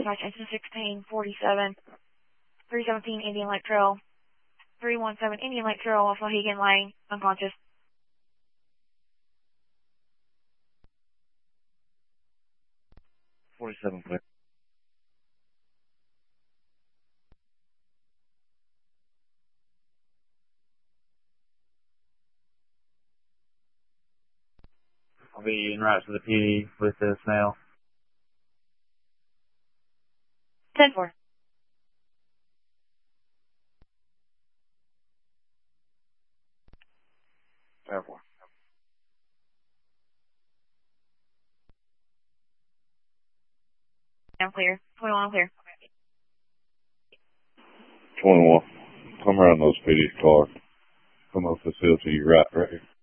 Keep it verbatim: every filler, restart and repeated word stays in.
dispatch engine sixteen forty-seven, three seventeen Indian Lake Trail, three one seven Indian Lake Trail off Mohegan Lane, unconscious. forty-seven, clear. I'll be en route to the P D with the snail. ten four. ten four. I'm clear. twenty-one, I'm clear. twenty-one. Come around those P D's car. Come up facility right, right here.